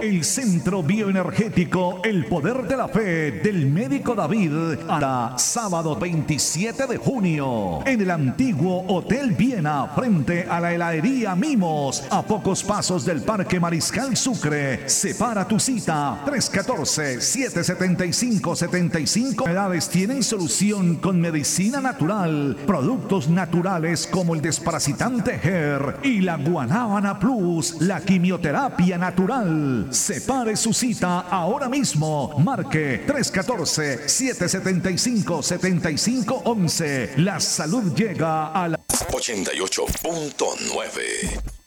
el Centro Bioenergético El Poder de la Fe del Médico David, hasta sábado 27 de junio, en el antiguo Hotel Viena, frente a la heladería Mimos, a pocos pasos del Parque Mariscal Sucre. Separa tu cita, 314-775-75. Edades tienen solución con medicina natural, productos naturales como el desparasitante HER y la Guanábana Plus, la quimioterapia natural. Separe su cita ahora mismo. Marque 314-775-7511. La salud llega a la 88.9.